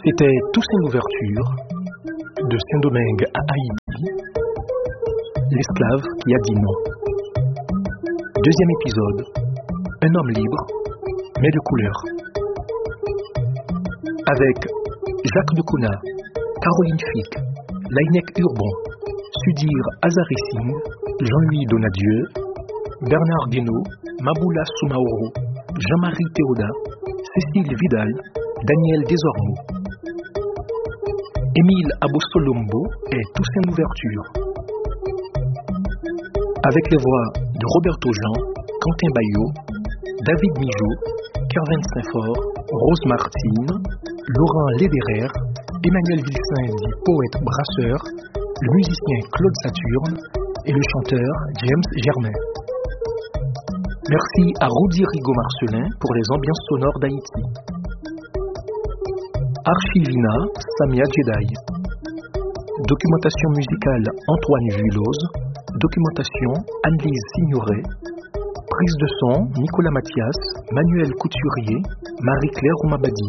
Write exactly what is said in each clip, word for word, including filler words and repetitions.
C'était Toussaint l'ouverture, de Saint-Domingue à Haïti, l'esclave qui a dit non. Deuxième épisode, un homme libre, mais de couleur. Avec Jacques Decouna, Caroline Fick, Laïnek Urbon, Sudir Azarissing, Jean-Louis Donadieu, Bernard Guénaud, Maboula Soumaoro, Jean-Marie Théoda, Cécile Vidal, Daniel Desormeaux. Émile Abosolombo et Toussaint l'ouverture. Avec les voix de Roberto Jean, Quentin Baillot, David Mijaud, Kervin Saint-Fort, Rose Martine, Laurent Lédérer, Emmanuel Vilsain dit poète brasseur, le musicien Claude Saturne et le chanteur James Germain. Merci à Rudy Rigaud-Marcelin pour les ambiances sonores d'Haïti. Archivina, Samia Jedi. Documentation musicale Antoine Vuilloz. Documentation Anne-Lise Signoret. Prise de son Nicolas Mathias, Manuel Couturier, Marie-Claire Oumabadi.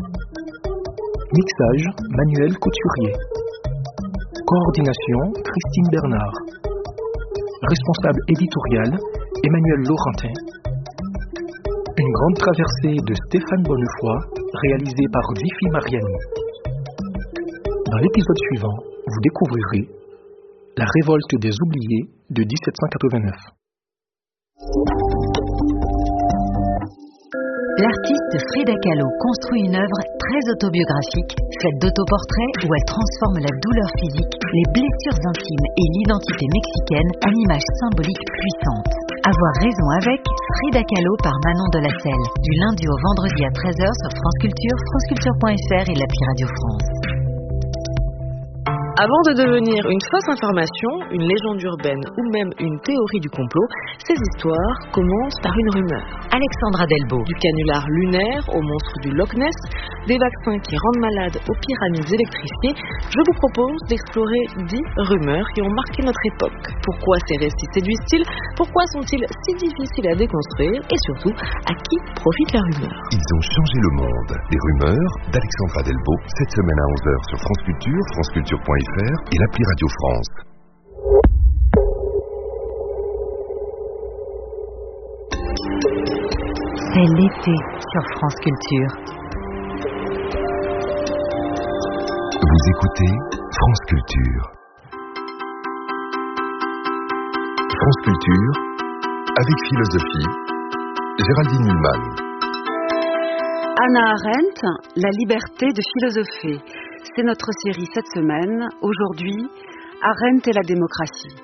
Mixage Manuel Couturier. Coordination Christine Bernard. Responsable éditorial Emmanuel Laurentin. Une grande traversée de Stéphane Bonnefoy, réalisée par Vifi Mariani. Dans l'épisode suivant, vous découvrirez La révolte des oubliés de dix-sept cent quatre-vingt-neuf. L'artiste Frida Kahlo construit une œuvre très autobiographique, faite d'autoportraits où elle transforme la douleur physique, les blessures intimes et l'identité mexicaine en images symboliques puissantes. Avoir raison avec Frida Kahlo par Manon Delacelle, du lundi au vendredi à treize heures sur France Culture, franceculture point f r et l'appli Radio France. Avant de devenir une fausse information, une légende urbaine ou même une théorie du complot, ces histoires commencent par une rumeur. Alexandra Delbo. Du canular lunaire au monstre du Loch Ness, des vaccins qui rendent malades aux pyramides électrifiées, je vous propose d'explorer dix rumeurs qui ont marqué notre époque. Pourquoi ces récits séduisent-ils? Pourquoi sont-ils si difficiles à déconstruire? Et surtout, à qui profite la rumeur? Ils ont changé le monde. Les rumeurs d'Alexandra Delbo, cette semaine à onze heures sur France Culture, franceculture point f r et l'appli Radio France. C'est l'été sur France Culture. Vous écoutez France Culture. France Culture, avec philosophie, Géraldine Mühlmann. Hannah Arendt, La liberté de philosopher. C'est notre série cette semaine. Aujourd'hui, Arendt et la démocratie.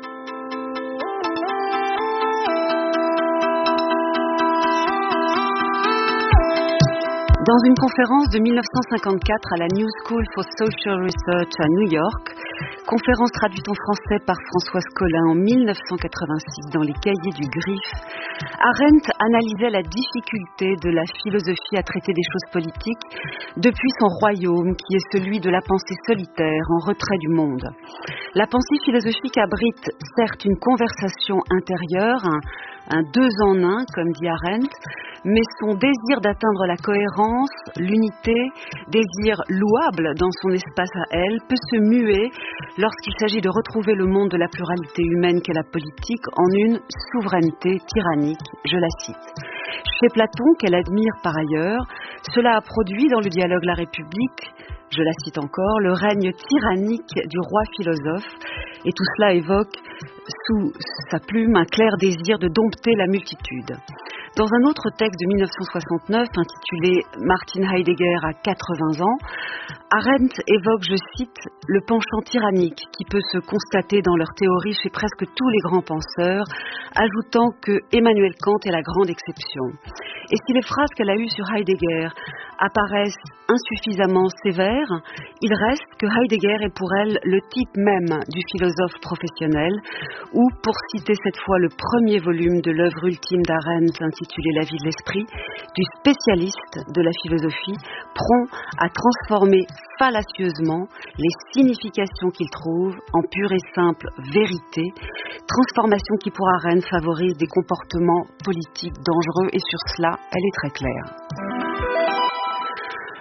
Dans une conférence de mille neuf cent cinquante-quatre à la New School for Social Research à New York, conférence traduite en français par Françoise Collin en mille neuf cent quatre-vingt-six dans les cahiers du Griffe, Arendt analysait la difficulté de la philosophie à traiter des choses politiques depuis son royaume qui est celui de la pensée solitaire en retrait du monde. La pensée philosophique abrite certes une conversation intérieure, un, un deux en un comme dit Arendt, mais son désir d'atteindre la cohérence, l'unité, désir louable dans son espace à elle, peut se muer lorsqu'il s'agit de retrouver le monde de la pluralité humaine qu'est la politique en une souveraineté tyrannique, je la cite. Chez Platon, qu'elle admire par ailleurs, cela a produit dans le dialogue La République, je la cite encore, le règne tyrannique du roi philosophe, et tout cela évoque sous sa plume un clair désir de dompter la multitude. Dans un autre texte de mille neuf cent soixante-neuf intitulé Martin Heidegger à quatre-vingts ans, Arendt évoque, je cite, le penchant tyrannique qui peut se constater dans leur théorie chez presque tous les grands penseurs, ajoutant que Emmanuel Kant est la grande exception. Et si les phrases qu'elle a eues sur Heidegger apparaissent insuffisamment sévères, il reste que Heidegger est pour elle le type même du philosophe professionnel, ou, pour citer cette fois le premier volume de l'œuvre ultime d'Arendt intitulé La vie de l'esprit, du spécialiste de la philosophie, prompt à transformer fallacieusement les significations qu'il trouve en pure et simple vérité, transformation qui pour Arendt favorise des comportements politiques dangereux, et sur cela, elle est très claire.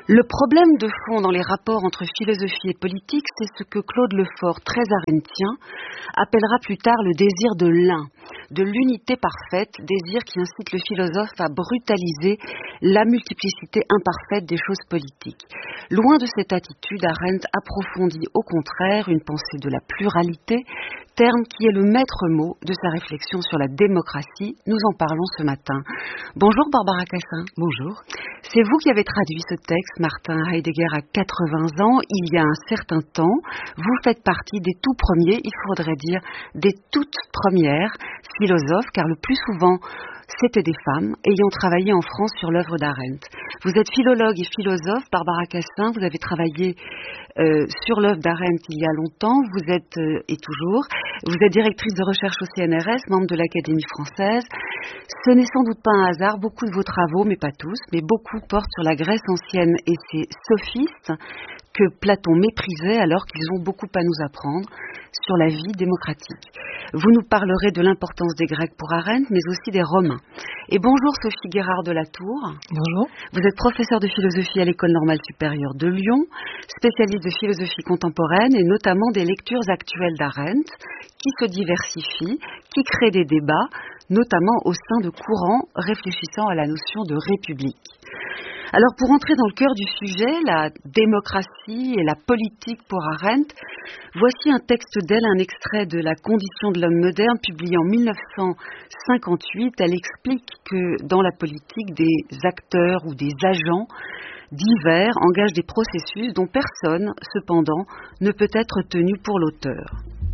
Le problème de fond dans les rapports entre philosophie et politique, c'est ce que Claude Lefort, très arendtien, appellera plus tard le désir de l'un, de l'unité parfaite, désir qui incite le philosophe à brutaliser la multiplicité imparfaite des choses politiques. Loin de cette attitude, Arendt approfondit au contraire une pensée de la pluralité, terme qui est le maître mot de sa réflexion sur la démocratie. Nous en parlons ce matin. Bonjour Barbara Cassin. Bonjour. C'est vous qui avez traduit ce texte. Martin Heidegger a quatre-vingts ans, il y a un certain temps. Vous faites partie des tout premiers, il faudrait dire des toutes premières philosophes, car le plus souvent, c'était des femmes ayant travaillé en France sur l'œuvre d'Arendt. Vous êtes philologue et philosophe, Barbara Cassin, vous avez travaillé euh, sur l'œuvre d'Arendt il y a longtemps, vous êtes, euh, et toujours, vous êtes directrice de recherche au C N R S, membre de l'Académie française. Ce n'est sans doute pas un hasard, beaucoup de vos travaux, mais pas tous, mais beaucoup portent sur la Grèce ancienne et ses sophistes que Platon méprisait alors qu'ils ont beaucoup à nous apprendre sur la vie démocratique. Vous nous parlerez de l'importance des Grecs pour Arendt, mais aussi des Romains. Et bonjour Sophie Guérard de la Tour. Bonjour. Vous êtes professeure de philosophie à l'École normale supérieure de Lyon, spécialiste de philosophie contemporaine et notamment des lectures actuelles d'Arendt, qui se diversifient, qui créent des débats, notamment au sein de courants réfléchissant à la notion de république. Alors pour entrer dans le cœur du sujet, la démocratie et la politique pour Arendt, voici un texte d'elle, un extrait de La condition de l'homme moderne, publié en mille neuf cent cinquante-huit. Elle explique que dans la politique, des acteurs ou des agents divers engagent des processus dont personne, cependant, ne peut être tenu pour l'auteur.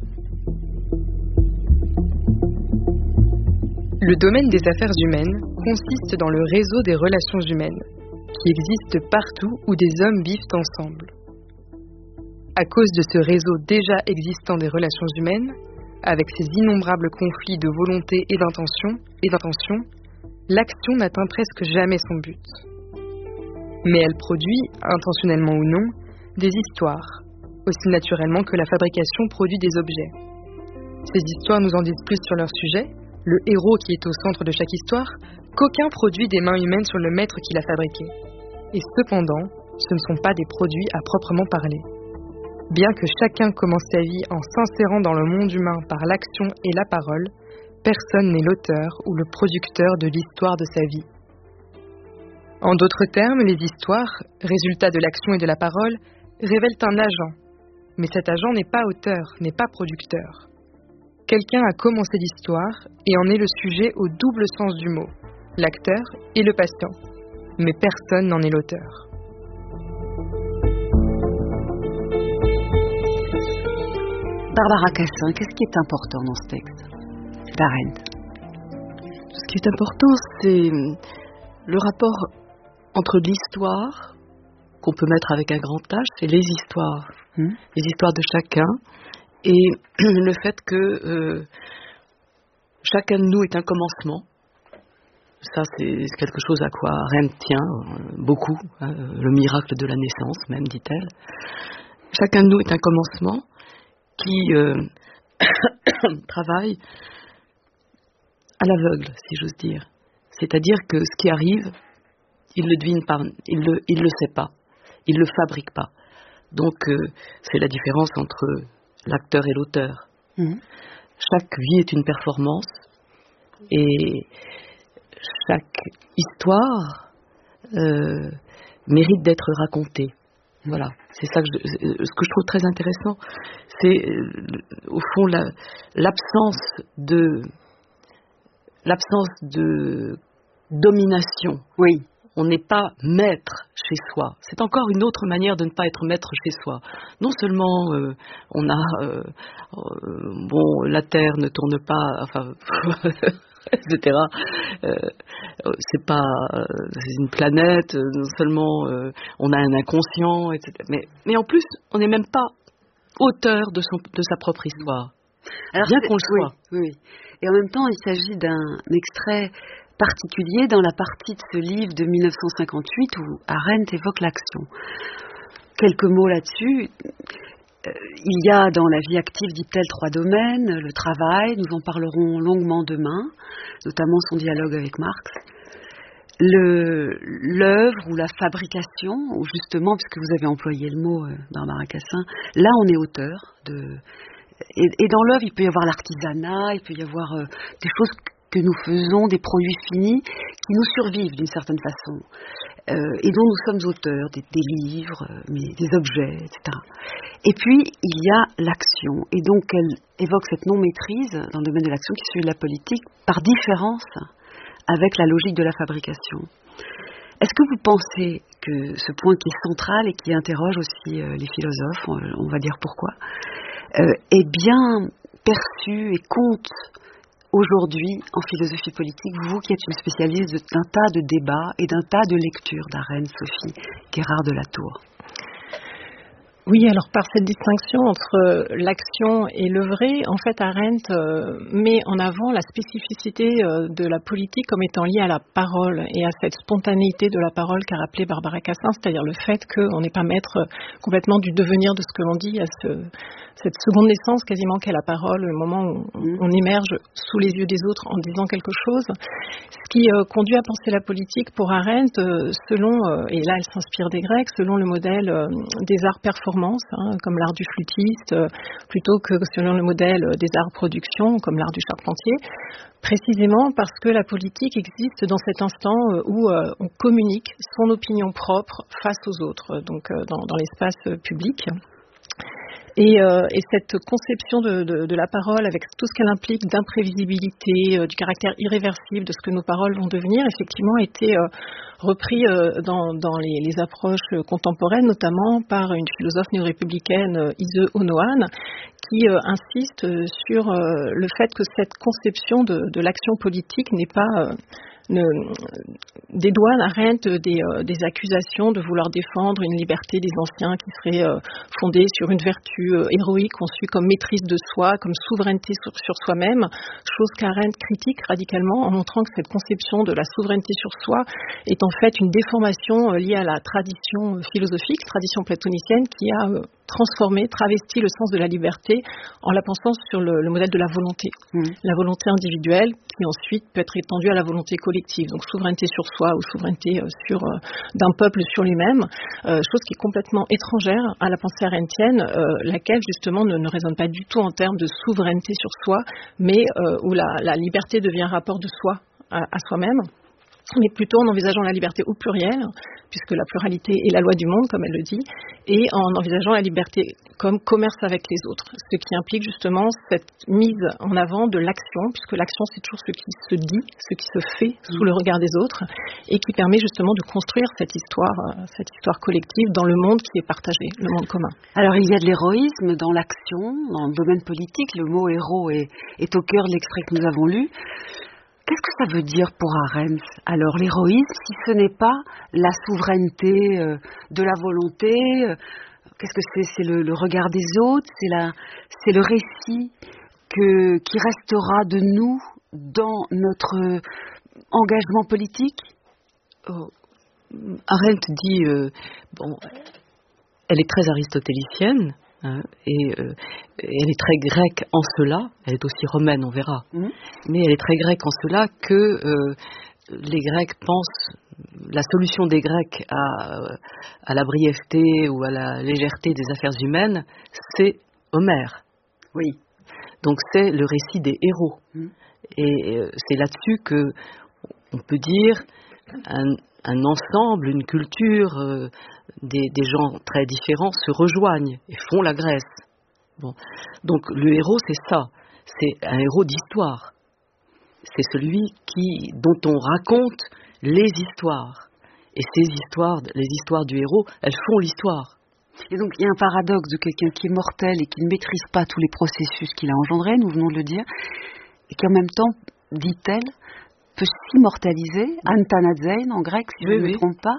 Le domaine des affaires humaines consiste dans le réseau des relations humaines, qui existe partout où des hommes vivent ensemble. À cause de ce réseau déjà existant des relations humaines, avec ses innombrables conflits de volonté et d'intention, et d'intention, l'action n'atteint presque jamais son but. Mais elle produit, intentionnellement ou non, des histoires, aussi naturellement que la fabrication produit des objets. Ces histoires nous en disent plus sur leur sujet, le héros qui est au centre de chaque histoire, qu'aucun produit des mains humaines sur le maître qui l'a fabriqué. Et cependant, ce ne sont pas des produits à proprement parler. Bien que chacun commence sa vie en s'insérant dans le monde humain par l'action et la parole, personne n'est l'auteur ou le producteur de l'histoire de sa vie. En d'autres termes, les histoires, résultats de l'action et de la parole, révèlent un agent. Mais cet agent n'est pas auteur, n'est pas producteur. Quelqu'un a commencé l'histoire et en est le sujet au double sens du mot, l'acteur et le patient. Mais personne n'en est l'auteur. Barbara Cassin, qu'est-ce qui est important dans ce texte d'Arendt? Ce qui est important, c'est le rapport entre l'histoire, qu'on peut mettre avec un grand H, c'est les histoires, mmh. les histoires de chacun, et le fait que euh, chacun de nous est un commencement. Ça, c'est quelque chose à quoi Arendt tient euh, beaucoup, hein, le miracle de la naissance, même, dit-elle. Chacun de nous est un commencement qui euh, travaille à l'aveugle, si j'ose dire. C'est-à-dire que ce qui arrive, il le devine pas, il le, il le sait pas, il le fabrique pas. Donc, euh, c'est la différence entre l'acteur et l'auteur. Mmh. Chaque vie est une performance et chaque histoire euh, mérite d'être racontée. Voilà, c'est ça que je, ce que je trouve très intéressant, c'est euh, au fond la, l'absence de l'absence de domination. Oui. On n'est pas maître chez soi. C'est encore une autre manière de ne pas être maître chez soi. Non seulement euh, on a euh, euh, bon, la terre ne tourne pas, enfin, et cetera. Euh, c'est pas, euh, c'est une planète. Non seulement euh, on a un inconscient, et cetera. Mais, mais en plus, on n'est même pas auteur de son, de sa propre histoire. Alors, bien qu'on le soit. Oui, oui. Et en même temps, il s'agit d'un extrait particulier dans la partie de ce livre de mille neuf cent cinquante-huit où Arendt évoque l'action. Quelques mots là-dessus. Euh, il y a dans la vie active, dit-elle, trois domaines. Le travail, nous en parlerons longuement demain, notamment son dialogue avec Marx. le, l'œuvre ou la fabrication, ou justement, puisque vous avez employé le mot, euh, Barbara Cassin, là on est auteur de... Et, et dans l'œuvre, il peut y avoir l'artisanat, il peut y avoir euh, des choses que nous faisons, des produits finis, qui nous survivent d'une certaine façon, euh, et dont nous sommes auteurs, des, des livres, euh, mais des objets, et cetera. Et puis, il y a l'action, et donc elle évoque cette non-maîtrise dans le domaine de l'action qui est celui de la politique, par différence avec la logique de la fabrication. Est-ce que vous pensez que ce point qui est central et qui interroge aussi euh, les philosophes, on, on va dire pourquoi, euh, est bien perçu et compte aujourd'hui en philosophie politique, vous qui êtes une spécialiste d'un tas de débats et d'un tas de lectures d'Arendt, Sophie Guérard de la Tour? Oui, alors par cette distinction entre l'action et l'œuvrer, en fait Arendt euh, met en avant la spécificité euh, de la politique comme étant liée à la parole et à cette spontanéité de la parole qu'a rappelé Barbara Cassin, c'est-à-dire le fait qu'on n'est pas maître complètement du devenir de ce que l'on dit, à ce, cette seconde naissance quasiment qu'est la parole, le moment où on, on émerge sous les yeux des autres en disant quelque chose, ce qui euh, conduit à penser la politique pour Arendt euh, selon, euh, et là elle s'inspire des Grecs, selon le modèle euh, des arts performance, hein, comme l'art du flûtiste, euh, plutôt que selon le modèle des arts production, comme l'art du charpentier, précisément parce que la politique existe dans cet instant euh, où euh, on communique son opinion propre face aux autres, donc euh, dans, dans l'espace public. Et, euh, et cette conception de, de, de la parole, avec tout ce qu'elle implique d'imprévisibilité, euh, du caractère irréversible de ce que nos paroles vont devenir, effectivement a été euh, repris euh, dans, dans les, les approches contemporaines, notamment par une philosophe néo-républicaine, euh, Ise Onoan, qui euh, insiste sur euh, le fait que cette conception de, de l'action politique n'est pas... Euh, Ne, dédouane Arendt des, euh, des accusations de vouloir défendre une liberté des anciens qui serait euh, fondée sur une vertu euh, héroïque conçue comme maîtrise de soi, comme souveraineté sur, sur soi-même, chose qu'Arendt critique radicalement en montrant que cette conception de la souveraineté sur soi est en fait une déformation euh, liée à la tradition euh, philosophique, tradition platonicienne qui a euh, transformé, travesti le sens de la liberté en la pensant sur le, le modèle de la volonté. Mmh. La volonté individuelle qui ensuite peut être étendue à la volonté collective. Donc souveraineté sur soi ou souveraineté euh, sur, euh, d'un peuple sur lui-même, euh, chose qui est complètement étrangère à la pensée arendtienne, euh, laquelle justement ne, ne résonne pas du tout en termes de souveraineté sur soi, mais euh, où la, la liberté devient un rapport de soi à, à soi-même, mais plutôt en envisageant la liberté au pluriel, puisque la pluralité est la loi du monde, comme elle le dit, et en envisageant la liberté comme commerce avec les autres, ce qui implique justement cette mise en avant de l'action, puisque l'action c'est toujours ce qui se dit, ce qui se fait sous le regard des autres, et qui permet justement de construire cette histoire, cette histoire collective dans le monde qui est partagé, le monde commun. Alors il y a de l'héroïsme dans l'action, dans le domaine politique, le mot héros est, est au cœur de l'extrait que nous avons lu. Qu'est-ce que ça veut dire pour Arendt, alors, l'héroïsme, si ce n'est pas la souveraineté euh, de la volonté euh, Qu'est-ce que c'est C'est le, le regard des autres, c'est, la, c'est le récit que, qui restera de nous dans notre engagement politique? oh, Arendt dit, euh, bon, elle est très aristotélicienne, Hein, et euh, elle est très grecque en cela, elle est aussi romaine, on verra, mmh. mais elle est très grecque en cela que euh, les Grecs pensent, la solution des Grecs à, à la brièveté ou à la légèreté des affaires humaines, c'est Homère. Oui. Donc c'est le récit des héros. Mmh. Et euh, c'est là-dessus que on peut dire un, un ensemble, une culture, euh, des, des gens très différents se rejoignent et font la Grèce. Bon. Donc le héros, c'est ça. C'est un héros d'histoire. C'est celui qui, dont on raconte les histoires. Et ces histoires, les histoires du héros, elles font l'histoire. Et donc il y a un paradoxe de quelqu'un qui est mortel et qui ne maîtrise pas tous les processus qu'il a engendrés, nous venons de le dire, et qui en même temps, dit-elle, peut s'immortaliser, Anthanazein en grec, si oui, je ne oui. me trompe pas,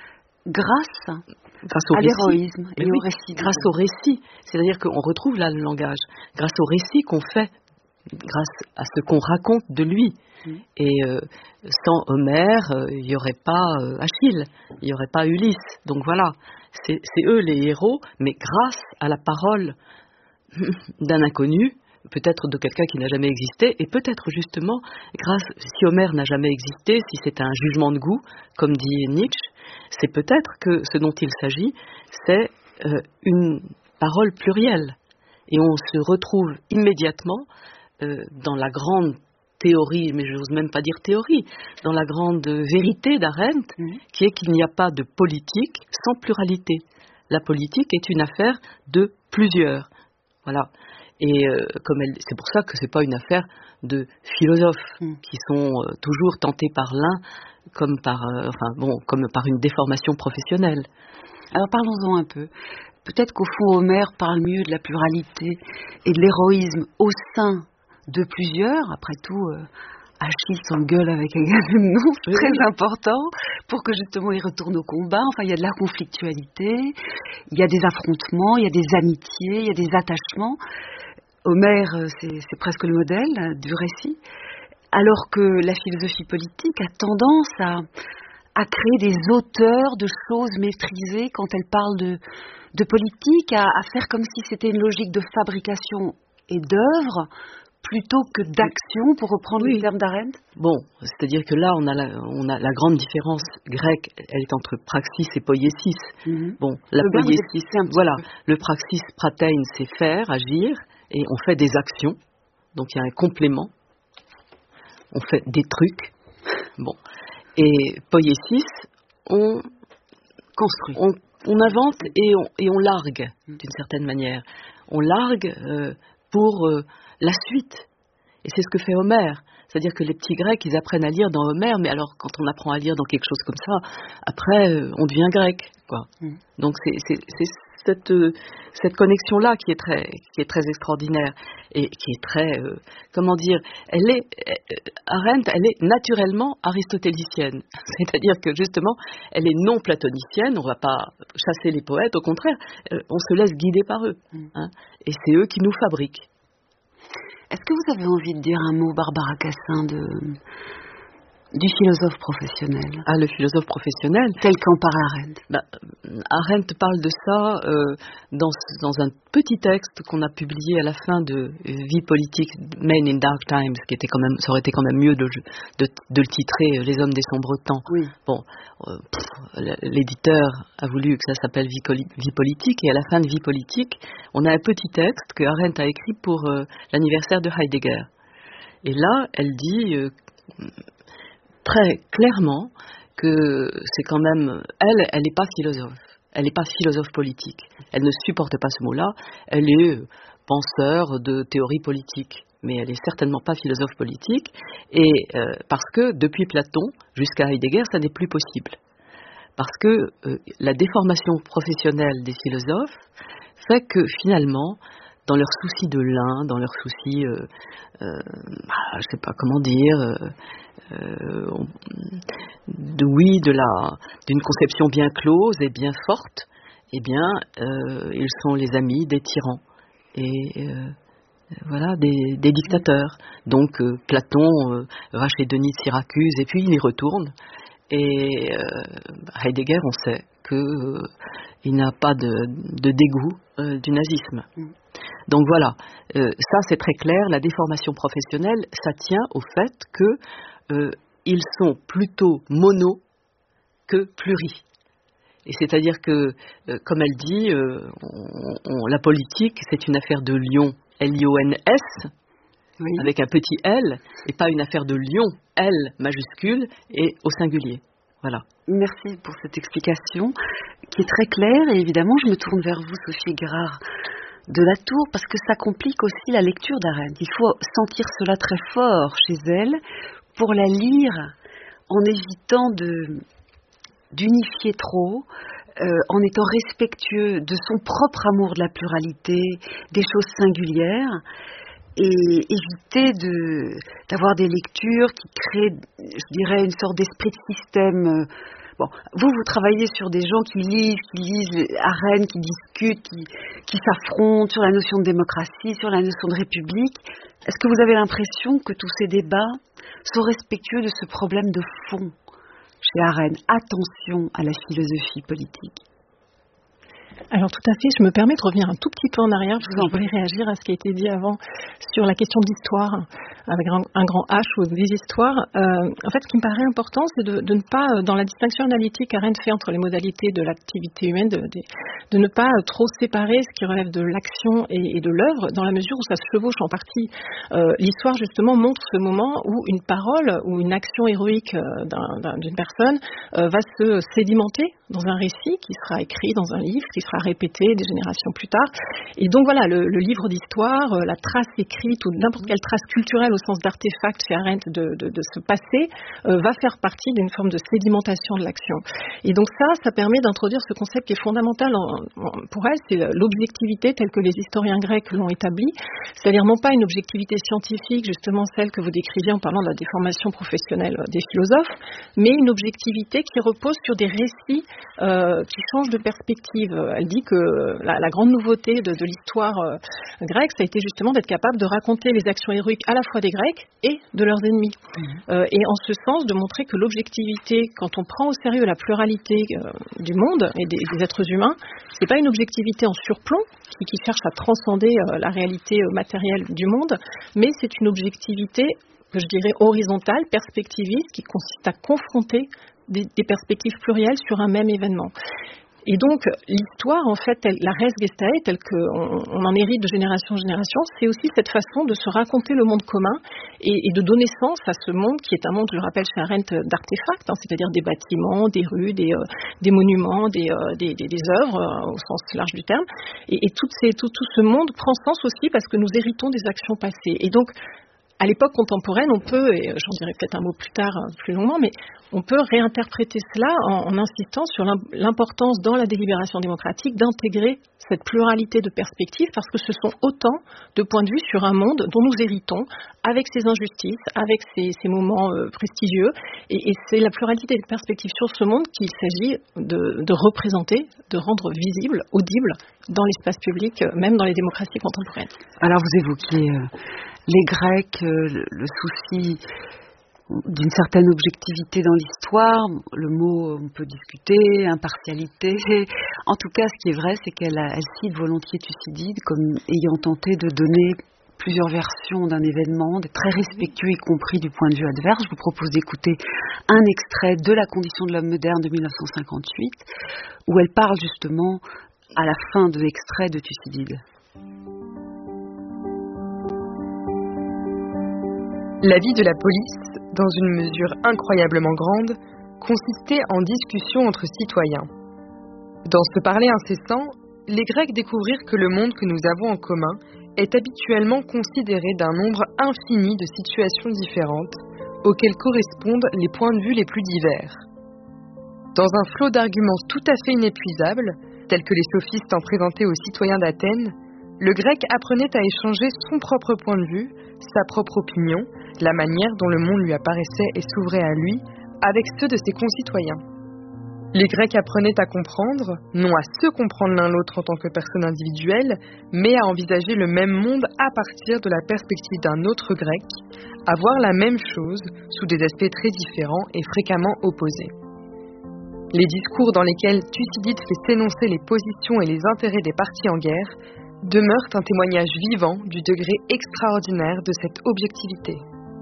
grâce, grâce au à récit. l'héroïsme et oui, au récit. Grâce au récit, c'est-à-dire qu'on retrouve là le langage, grâce au récit qu'on fait, grâce à ce qu'on raconte de lui. Mmh. Et euh, sans Homère, il euh, n'y aurait pas euh, Achille, il n'y aurait pas Ulysse. Donc voilà, c'est, c'est eux les héros, mais grâce à la parole d'un inconnu, peut-être de quelqu'un qui n'a jamais existé, et peut-être justement, grâce, si Homère n'a jamais existé, si c'est un jugement de goût, comme dit Nietzsche, c'est peut-être que ce dont il s'agit, c'est euh, une parole plurielle. Et on se retrouve immédiatement euh, dans la grande théorie, mais je n'ose même pas dire théorie, dans la grande vérité d'Arendt, mmh. qui est qu'il n'y a pas de politique sans pluralité. La politique est une affaire de plusieurs. Voilà. Et euh, comme elle, c'est pour ça que c'est pas une affaire de philosophes mmh. qui sont euh, toujours tentés par l'un comme par, euh, enfin bon, comme par une déformation professionnelle. Alors parlons-en un peu. Peut-être qu'au fond Homère parle mieux de la pluralité et de l'héroïsme au sein de plusieurs. Après tout, euh, Achille s'engueule avec Agamemnon, c'est oui. très important pour que justement il retourne au combat. Enfin, il y a de la conflictualité, il y a des affrontements, il y a des amitiés, il y a des attachements. Homère, c'est, c'est presque le modèle du récit, alors que la philosophie politique a tendance à, à créer des auteurs de choses maîtrisées quand elle parle de, de politique, à, à faire comme si c'était une logique de fabrication et d'œuvre, plutôt que d'action, pour reprendre oui. le terme d'Arendt. Bon, c'est-à-dire que là, on a, la, on a la grande différence grecque, elle est entre praxis et poiesis. Mm-hmm. Bon, la poiesis, voilà, le praxis pratein, c'est faire, agir, et on fait des actions, donc il y a un complément, on fait des trucs, bon, et poiesis, on construit, on, on invente et on, et on largue, mm. d'une certaine manière. On largue euh, pour euh, la suite. Et c'est ce que fait Homère. C'est-à-dire que les petits Grecs, ils apprennent à lire dans Homère, mais alors quand on apprend à lire dans quelque chose comme ça, après, euh, on devient grec, quoi. Mm. Donc c'est, c'est, c'est cette, euh, cette connexion-là qui est très, qui est très extraordinaire et qui est très, euh, comment dire, elle est, euh, Arendt, elle est naturellement aristotélicienne. C'est-à-dire que justement, elle est non platonicienne. On ne va pas chasser les poètes, au contraire, euh, on se laisse guider par eux, mm. hein, et c'est eux qui nous fabriquent. Est-ce que vous avez envie de dire un mot, Barbara Cassin, de, du philosophe professionnel ? Ah, le philosophe professionnel. Tel qu'en parle Arendt. Bah, Arendt parle de ça euh, dans, dans un petit texte qu'on a publié à la fin de Vie politique, Men in Dark Times, qui était quand même, ça aurait été quand même mieux de, de, de le titrer Les hommes des sombres temps. Oui. Bon, euh, pff, l'éditeur a voulu que ça s'appelle Vie, Vie politique, et à la fin de Vie politique, on a un petit texte que Arendt a écrit pour euh, l'anniversaire de Heidegger. Et là, elle dit euh, très clairement que c'est quand même, elle, elle n'est pas philosophe. Elle n'est pas philosophe politique. Elle ne supporte pas ce mot-là. Elle est euh, penseur de théorie politique. Mais elle n'est certainement pas philosophe politique. Et euh, parce que depuis Platon jusqu'à Heidegger, ça n'est plus possible. Parce que euh, la déformation professionnelle des philosophes fait que finalement, dans leur souci de l'un, dans leur souci, euh, euh, bah, je ne sais pas comment dire, euh, euh, de, oui, de la, d'une conception bien close et bien forte, eh bien, euh, ils sont les amis des tyrans et euh, voilà, des, des dictateurs. Donc euh, Platon euh, va chez Denis de Syracuse et puis il y retourne. Et euh, Heidegger, on sait qu'il euh, n'a pas de, de dégoût euh, du nazisme. Mm. Donc voilà, euh, ça c'est très clair, la déformation professionnelle, ça tient au fait que euh, ils sont plutôt mono que pluri. Et c'est-à-dire que, euh, comme elle dit, euh, on, on, la politique c'est une affaire de lion, L I O N S, oui. avec un petit L, et pas une affaire de lion, L majuscule et au singulier. Voilà. Merci pour cette explication qui est très claire, et évidemment je me tourne vers vous, Sophie Guérard de la Tour, parce que ça complique aussi la lecture d'Arendt. Il faut sentir cela très fort chez elle pour la lire en évitant de, d'unifier trop, euh, en étant respectueux de son propre amour de la pluralité, des choses singulières, et éviter de, d'avoir des lectures qui créent, je dirais, une sorte d'esprit de système. Euh, Bon, vous, vous travaillez sur des gens qui lisent, qui lisent Arendt, qui discutent, qui, qui s'affrontent sur la notion de démocratie, sur la notion de république. Est-ce que vous avez l'impression que tous ces débats sont respectueux de ce problème de fond chez Arendt ? Attention à la philosophie politique. Alors tout à fait, je me permets de revenir un tout petit peu en arrière, parce que je voulais réagir à ce qui a été dit avant sur la question d'histoire, avec un, un grand H ou des histoires. Euh, en fait, ce qui me paraît important, c'est de, de ne pas, dans la distinction analytique qu'Arendt fait entre les modalités de l'activité humaine, de, de, de ne pas trop séparer ce qui relève de l'action et, et de l'œuvre, dans la mesure où ça se chevauche en partie. Euh, l'histoire, justement, montre ce moment où une parole ou une action héroïque d'un, d'un, d'une personne euh, va se sédimenter dans un récit qui sera écrit dans un livre, qui sera répété des générations plus tard. Et donc voilà, le, le livre d'histoire, euh, la trace écrite ou n'importe quelle trace culturelle au sens d'artefact chez Arendt de, de, de ce passé euh, va faire partie d'une forme de sédimentation de l'action. Et donc ça, ça permet d'introduire ce concept qui est fondamental en, en, pour elle, c'est l'objectivité telle que les historiens grecs l'ont établie, c'est-à-dire non pas une objectivité scientifique, justement celle que vous décriviez en parlant de la déformation professionnelle des philosophes, mais une objectivité qui repose sur des récits Euh, qui change de perspective. Elle dit que la, la grande nouveauté de, de l'histoire euh, grecque, ça a été justement d'être capable de raconter les actions héroïques à la fois des Grecs et de leurs ennemis. Mmh. Euh, et en ce sens, de montrer que l'objectivité, quand on prend au sérieux la pluralité euh, du monde et des, des êtres humains, c'est pas une objectivité en surplomb qui, qui cherche à transcender euh, la réalité euh, matérielle du monde, mais c'est une objectivité que je dirais horizontale, perspectiviste, qui consiste à confronter Des, des perspectives plurielles sur un même événement. Et donc, l'histoire, en fait, elle, la res gestae, telle qu'on on en hérite de génération en génération, c'est aussi cette façon de se raconter le monde commun et, et de donner sens à ce monde qui est un monde, je le rappelle chez Arendt, d'artefacts, hein, c'est-à-dire des bâtiments, des rues, des, euh, des monuments, des, euh, des, des, des œuvres, euh, au sens large du terme. Et, et tout, ces, tout, tout ce monde prend sens aussi parce que nous héritons des actions passées. Et donc, à l'époque contemporaine, on peut, et j'en dirai peut-être un mot plus tard, plus longuement, mais on peut réinterpréter cela en, en insistant sur l'importance dans la délibération démocratique d'intégrer cette pluralité de perspectives, parce que ce sont autant de points de vue sur un monde dont nous héritons, avec ses injustices, avec ses, ses moments euh, prestigieux, et, et c'est la pluralité des perspectives sur ce monde qu'il s'agit de, de représenter, de rendre visible, audible dans l'espace public, même dans les démocraties contemporaines. Alors vous évoquiez euh, les Grecs, euh, le, le souci d'une certaine objectivité dans l'histoire, le mot on peut discuter, impartialité. En tout cas, ce qui est vrai, c'est qu'elle a, elle cite volontiers Thucydide comme ayant tenté de donner plusieurs versions d'un événement, d'être très respectueux, y compris du point de vue adverse. Je vous propose d'écouter un extrait de La condition de l'homme moderne de mille neuf cent cinquante-huit, où elle parle justement à la fin de l'extrait de Thucydide. La vie de la police, dans une mesure incroyablement grande, consistait en discussion entre citoyens. Dans ce parler incessant, les Grecs découvrirent que le monde que nous avons en commun est habituellement considéré d'un nombre infini de situations différentes, auxquelles correspondent les points de vue les plus divers. Dans un flot d'arguments tout à fait inépuisables, tels que les sophistes en présentaient aux citoyens d'Athènes, le grec apprenait à échanger son propre point de vue, sa propre opinion, la manière dont le monde lui apparaissait et s'ouvrait à lui, avec ceux de ses concitoyens. Les Grecs apprenaient à comprendre, non à se comprendre l'un l'autre en tant que personne individuelle, mais à envisager le même monde à partir de la perspective d'un autre Grec, à voir la même chose sous des aspects très différents et fréquemment opposés. Les discours dans lesquels Thucydide fait s'énoncer les positions et les intérêts des partis en guerre demeurent un témoignage vivant du degré extraordinaire de cette objectivité.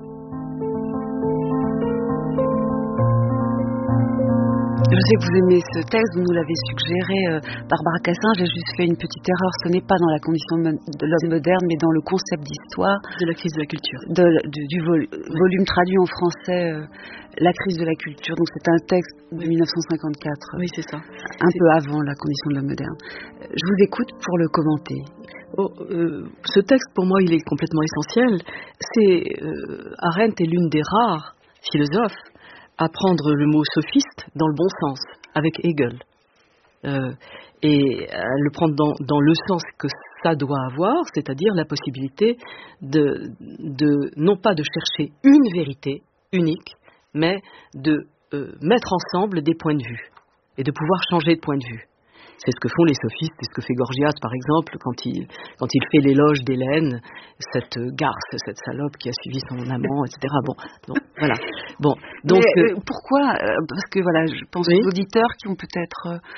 Je sais que vous aimez ce texte, vous nous l'avez suggéré, euh, Barbara Cassin. J'ai juste fait une petite erreur. Ce n'est pas dans La condition de l'homme moderne, mais dans le concept d'histoire. De la crise de la culture. De, de, du vol, volume traduit en français, euh, La crise de la culture. Donc c'est un texte de mille neuf cent cinquante-quatre. Oui, c'est ça. Un c'est... peu avant La condition de l'homme moderne. Je vous écoute pour le commenter. Oh, euh, ce texte, pour moi, il est complètement essentiel. C'est euh, Arendt est l'une des rares philosophes à prendre le mot sophiste dans le bon sens, avec Hegel. Euh, et à le prendre dans, dans le sens que ça doit avoir, c'est-à-dire la possibilité de, de non pas de chercher une vérité unique, mais de euh, mettre ensemble des points de vue et de pouvoir changer de point de vue. C'est ce que font les sophistes, c'est ce que fait Gorgias, par exemple, quand il, quand il fait l'éloge d'Hélène, cette garce, cette salope qui a suivi son amant, et cetera. Bon, donc, voilà. Bon, donc, Mais, euh, pourquoi euh, Parce que voilà, je pense oui. aux auditeurs qui ont peut-être euh,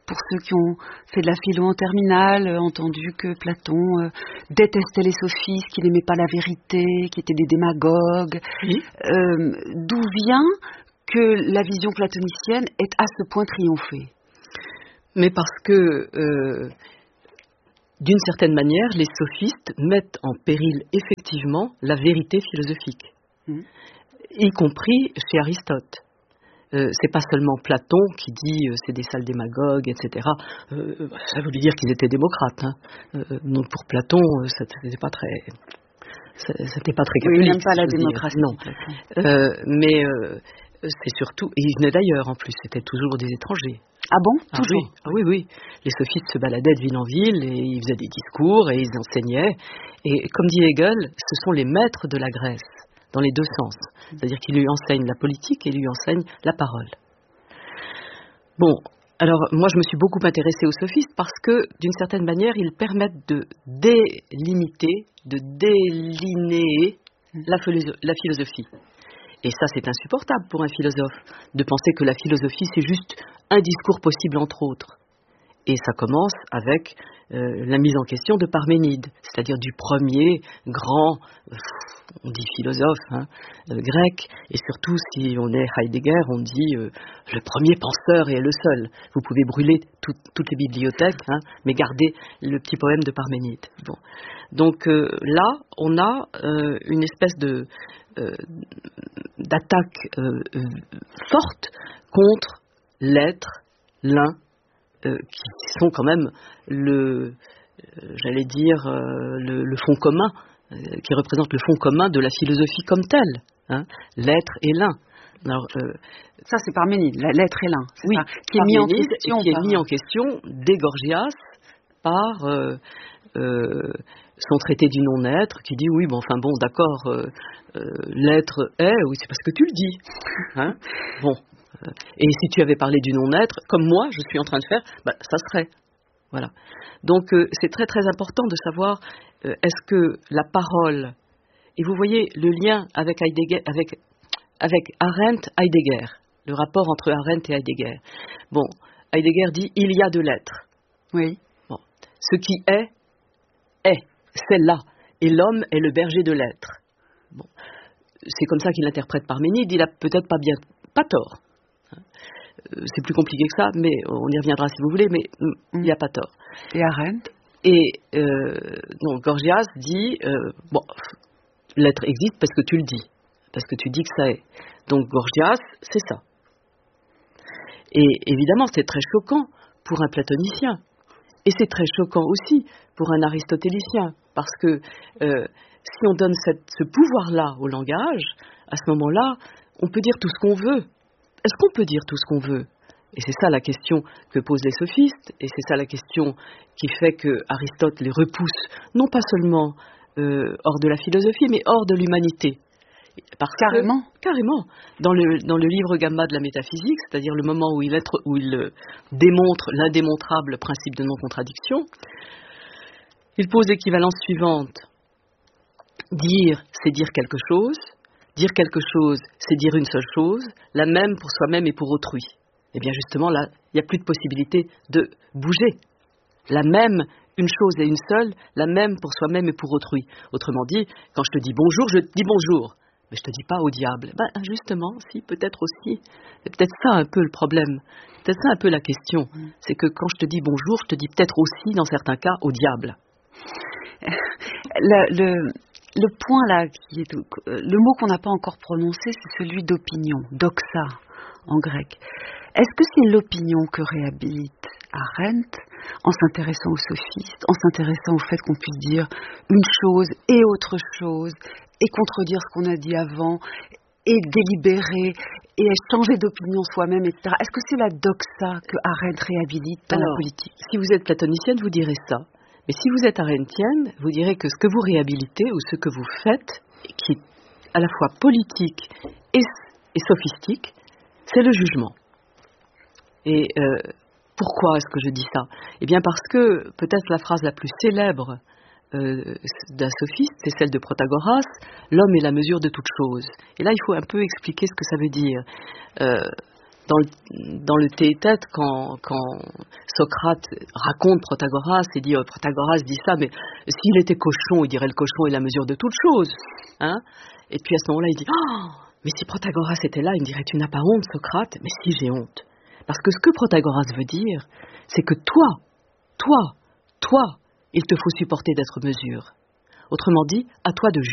pour ceux qui ont fait de la philo en terminale, euh, entendu que Platon euh, détestait les sophistes, qu'il n'aimait pas la vérité, qui étaient des démagogues. Oui. Euh, d'où vient que la vision platonicienne est à ce point triomphée? Mais parce que, euh, d'une certaine manière, les sophistes mettent en péril effectivement la vérité philosophique, mmh. y compris chez Aristote. Euh, c'est pas seulement Platon qui dit euh, c'est des sales démagogues, et cetera. Euh, ça voulait dire qu'ils étaient démocrates. Hein. Euh, donc pour Platon, euh, ça c'était pas très, ça, c'était pas très catholique. Oui, il n'aime pas la démocratie. Non. Euh, mais euh, c'est surtout, et ils venaient d'ailleurs en plus. C'était toujours des étrangers. Ah bon? Ah toujours? Oui, ah oui, oui. Les sophistes se baladaient de ville en ville et ils faisaient des discours et ils enseignaient. Et comme dit Hegel, ce sont les maîtres de la Grèce. Dans les deux sens. C'est-à-dire qu'il lui enseigne la politique et lui enseigne la parole. Bon, alors moi je me suis beaucoup intéressée aux sophistes parce que d'une certaine manière ils permettent de délimiter, de délinéer la, philo- la philosophie. Et ça c'est insupportable pour un philosophe de penser que la philosophie c'est juste un discours possible entre autres. Et ça commence avec euh, la mise en question de Parménide, c'est-à-dire du premier grand, euh, on dit philosophe, hein, euh, grec, et surtout si on est Heidegger, on dit euh, le premier penseur et le seul. Vous pouvez brûler tout, toutes les bibliothèques, hein, mais gardez le petit poème de Parménide. Bon. Donc euh, là, on a euh, une espèce de euh, d'attaque euh, euh, forte contre l'être, l'un, Euh, qui sont quand même le, euh, j'allais dire, euh, le, le fond commun, euh, qui représente le fond commun de la philosophie comme telle, hein, l'être et l'un. Alors, euh, ça c'est Parménide, l'être et l'un, c'est oui, ça, qui est mis en question, qui est par... mis en question dès Gorgias par euh, euh, son traité du non-être, qui dit oui, bon, enfin bon, d'accord, euh, euh, l'être est, oui, c'est parce que tu le dis, hein, bon. Et si tu avais parlé du non-être, comme moi, je suis en train de faire, bah, ça serait. Voilà. Donc, euh, c'est très très important de savoir euh, est-ce que la parole, et vous voyez le lien avec Heidegger, avec, avec Arendt, Heidegger, le rapport entre Arendt et Heidegger. Bon, Heidegger dit il y a de l'être. Oui. Bon. Ce qui est, est, c'est là. Et l'homme est le berger de l'être. Bon. C'est comme ça qu'il interprète Parménide, il a peut-être pas bien, pas tort. C'est plus compliqué que ça, mais on y reviendra si vous voulez, mais il n'y a pas tort. Et Arendt? Et euh, donc Gorgias dit, euh, bon, l'être existe parce que tu le dis, parce que tu dis que ça est. Donc Gorgias, c'est ça. Et évidemment, c'est très choquant pour un platonicien. Et c'est très choquant aussi pour un aristotélicien, parce que euh, si on donne cette, ce pouvoir-là au langage, à ce moment-là, on peut dire tout ce qu'on veut. Est-ce qu'on peut dire tout ce qu'on veut? Et c'est ça la question que posent les sophistes, et c'est ça la question qui fait que Aristote les repousse, non pas seulement euh, hors de la philosophie, mais hors de l'humanité. Parce carrément que, Carrément. Dans le, dans le livre Gamma de la métaphysique, c'est-à-dire le moment où il, est, où il euh, démontre l'indémontrable principe de non-contradiction, il pose l'équivalence suivante. Dire, c'est dire quelque chose. Dire quelque chose, c'est dire une seule chose, la même pour soi-même et pour autrui. Eh bien justement, là, il n'y a plus de possibilité de bouger. La même, une chose et une seule, la même pour soi-même et pour autrui. Autrement dit, quand je te dis bonjour, je te dis bonjour. Mais je te dis pas au diable. Ben justement, si, peut-être aussi. C'est peut-être ça un peu le problème. Peut-être ça un peu la question. C'est que quand je te dis bonjour, je te dis peut-être aussi, dans certains cas, au diable. Le... le... Le point là, qui est, le mot qu'on n'a pas encore prononcé, c'est celui d'opinion, doxa en grec. Est-ce que c'est l'opinion que réhabilite Arendt en s'intéressant aux sophistes, en s'intéressant au fait qu'on puisse dire une chose et autre chose, et contredire ce qu'on a dit avant, et délibérer, et changer d'opinion soi-même, et cetera. Est-ce que c'est la doxa que Arendt réhabilite dans Alors, la politique? Si vous êtes platonicienne, vous direz ça. Mais si vous êtes arendtienne, vous direz que ce que vous réhabilitez ou ce que vous faites, qui est à la fois politique et, et sophistique, c'est le jugement. Et euh, pourquoi est-ce que je dis ça? Eh bien parce que peut-être la phrase la plus célèbre euh, d'un sophiste, c'est celle de Protagoras, l'homme est la mesure de toute chose. Et là, il faut un peu expliquer ce que ça veut dire. Euh, dans le, dans le tête-à-tête, quand, quand Socrate raconte Protagoras et dit, oh, Protagoras dit ça, mais s'il était cochon, il dirait le cochon est la mesure de toute chose. Hein, et puis à ce moment-là, il dit, oh, mais si Protagoras était là, il me dirait, tu n'as pas honte, Socrate? Mais si, j'ai honte. Parce que ce que Protagoras veut dire, c'est que toi, toi, toi, il te faut supporter d'être mesure. Autrement dit, à toi de